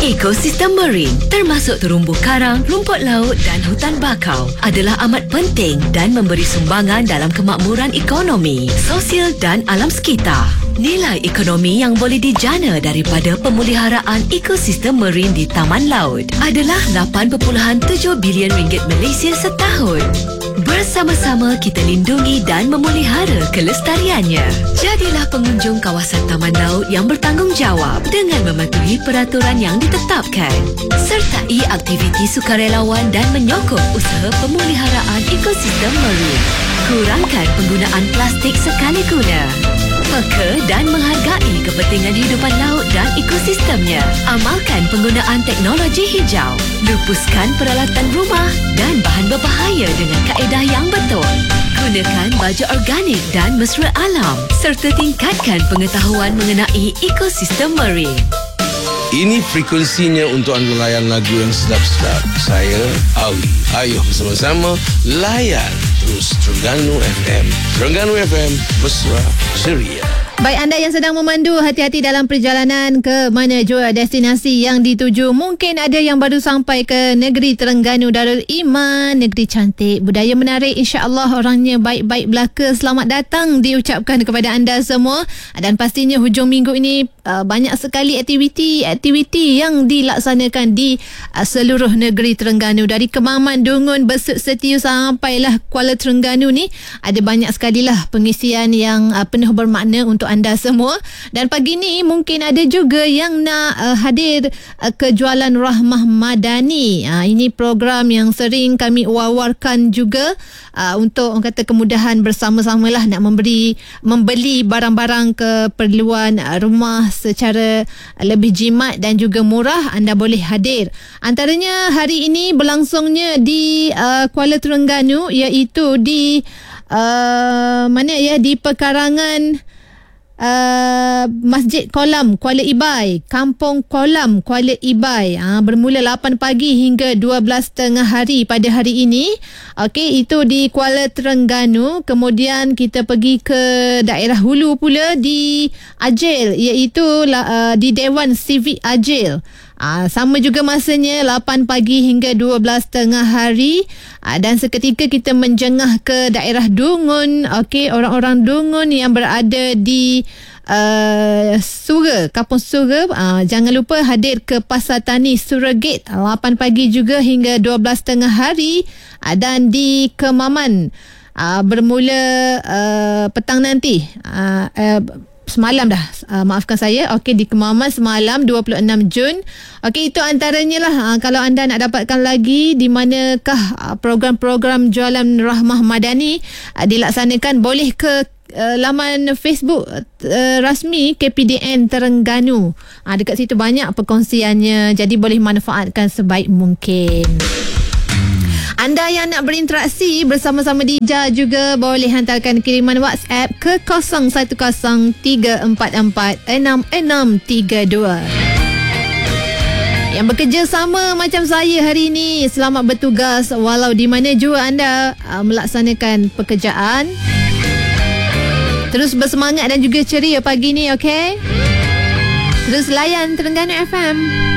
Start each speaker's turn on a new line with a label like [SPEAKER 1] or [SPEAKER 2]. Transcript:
[SPEAKER 1] Ekosistem marine termasuk terumbu karang, rumput laut dan hutan bakau adalah amat penting dan memberi sumbangan dalam kemakmuran ekonomi, sosial dan alam sekitar. Nilai ekonomi yang boleh dijana daripada pemeliharaan ekosistem marine di taman laut adalah 8.7 bilion ringgit Malaysia setahun. Bersama-sama kita lindungi dan memelihara kelestariannya. Jadilah pengunjung kawasan taman laut yang bertanggungjawab dengan mematuhi peraturan yang ditetapkan. Sertai aktiviti sukarelawan dan menyokong usaha pemeliharaan ekosistem marine. Kurangkan penggunaan plastik sekali guna. Peka dan menghargai kepentingan hidupan laut dan ekosistemnya. Amalkan penggunaan teknologi hijau. Lupuskan peralatan rumah dan bahan berbahaya dengan kaedah yang betul. Gunakan baju organik dan mesra alam serta tingkatkan pengetahuan mengenai ekosistem marine.
[SPEAKER 2] Ini frekuensinya untuk anda layan lagu yang sedap-sedap. Saya, Awi. Ayuh bersama-sama layan terus Terengganu FM. Terengganu FM, mesra ceria.
[SPEAKER 3] Baik, anda yang sedang memandu, hati-hati dalam perjalanan ke mana jua destinasi yang dituju. Mungkin ada yang baru sampai ke negeri Terengganu Darul Iman, negeri cantik, budaya menarik, insya-Allah orangnya baik-baik belaka. Selamat datang diucapkan kepada anda semua. Dan pastinya hujung minggu ini banyak sekali aktiviti yang dilaksanakan di seluruh negeri Terengganu. Dari Kemaman, Dungun, Besut Setiu sampailah Kuala Terengganu ni, ada banyak sekali lah pengisian yang penuh bermakna untuk anda semua. Dan pagi ni mungkin ada juga yang nak hadir ke Jualan Rahmah Madani. Ini program yang sering kami wawarkan juga untuk orang kata kemudahan bersama-samalah nak membeli barang-barang keperluan rumah secara lebih jimat dan juga murah. Anda boleh hadir. Antaranya hari ini berlangsungnya di Kuala Terengganu, iaitu di di pekarangan Masjid Kolam Kuala Ibai, Kampung Kolam Kuala Ibai. Bermula 8 pagi hingga 12.30 hari pada hari ini. Okey, itu di Kuala Terengganu. Kemudian kita pergi ke daerah Hulu pula di Ajil, iaitu di Dewan Sivik Ajil. Sama juga masanya 8 pagi hingga 12.30 hari. Dan seketika kita menjengah ke daerah Dungun. Okey, orang-orang Dungun yang berada di Sura, Kampung Sura, jangan lupa hadir ke Pasar Tani Suragate 8 pagi juga hingga 12.30 hari. Dan di Kemaman bermula petang nanti, semalam dah, maafkan saya. Okey, di Kemaman semalam 26 Jun. Okey, itu antaranya lah. Kalau anda nak dapatkan lagi di manakah program-program Jualan Rahmah Madani dilaksanakan, boleh ke laman Facebook rasmi KPDN Terengganu. Dekat situ banyak perkongsiannya, jadi boleh manfaatkan sebaik mungkin. Anda yang nak berinteraksi bersama-sama Dija juga boleh hantarkan kiriman WhatsApp ke 0114446632. Yang bekerja sama macam saya hari ini, selamat bertugas walau di mana jua anda melaksanakan pekerjaan. Terus bersemangat dan juga ceria pagi ni, okey? Terus layan Terengganu FM.